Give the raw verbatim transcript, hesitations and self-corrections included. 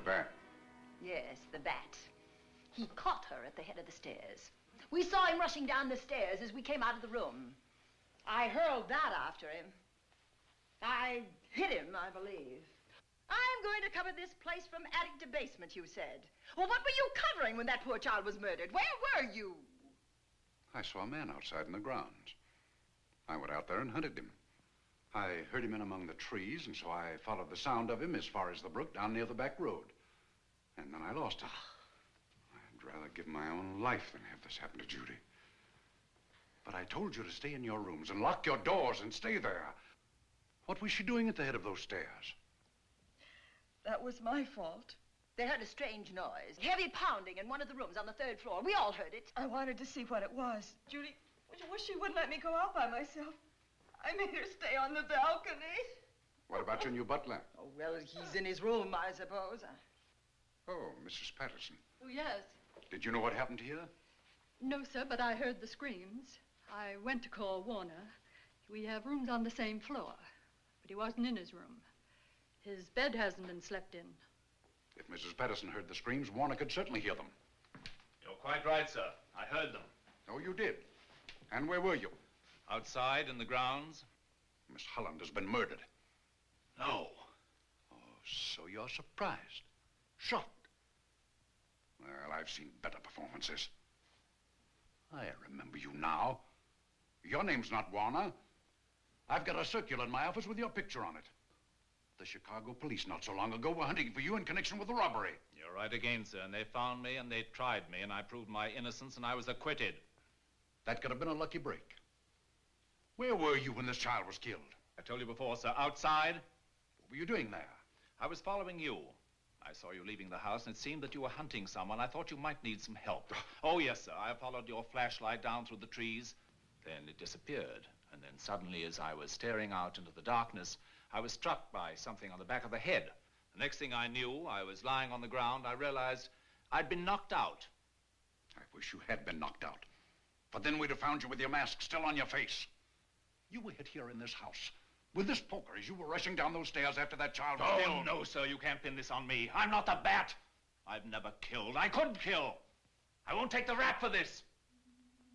bat. Yes, the bat. He caught her at the head of the stairs. We saw him rushing down the stairs as we came out of the room. I hurled that after him. I hit him, I believe. I'm going to cover this place from attic to basement, you said. Well, what were you covering when that poor child was murdered? Where were you? I saw a man outside in the grounds. I went out there and hunted him. I heard him in among the trees, and so I followed the sound of him as far as the brook down near the back road. And then I lost him. I'd rather give my own life than have this happen to Judy. But I told you to stay in your rooms and lock your doors and stay there. What was she doing at the head of those stairs? That was my fault. They heard a strange noise, heavy pounding in one of the rooms on the third floor. We all heard it. I wanted to see what it was. Judy, I wish she wouldn't let me go out by myself. I made her stay on the balcony. What about your new butler? Oh, well, he's in his room, I suppose. Oh, Missus Patterson. Oh, yes. Did you know what happened here? No, sir, but I heard the screams. I went to call Warner. We have rooms on the same floor, but he wasn't in his room. His bed hasn't been slept in. If Missus Patterson heard the screams, Warner could certainly hear them. You're quite right, sir. I heard them. Oh, you did? And where were you? Outside in the grounds. Miss Holland has been murdered. No. Oh, so you're surprised. Shocked. Well, I've seen better performances. I remember you now. Your name's not Warner. I've got a circular in my office with your picture on it. The Chicago police not so long ago were hunting for you in connection with the robbery. You're right again, sir. And they found me and they tried me and I proved my innocence and I was acquitted. That could have been a lucky break. Where were you when this child was killed? I told you before, sir. Outside. What were you doing there? I was following you. I saw you leaving the house and it seemed that you were hunting someone. I thought you might need some help. Oh, yes, sir. I followed your flashlight down through the trees. Then it disappeared. And then suddenly, as I was staring out into the darkness, I was struck by something on the back of the head. The next thing I knew, I was lying on the ground. I realized I'd been knocked out. I wish you had been knocked out. But then we'd have found you with your mask still on your face. You were hit here in this house with this poker as you were rushing down those stairs after that child was Oh, killed. no, sir. You can't pin this on me. I'm not the bat. I've never killed. I couldn't kill. I won't take the rap for this.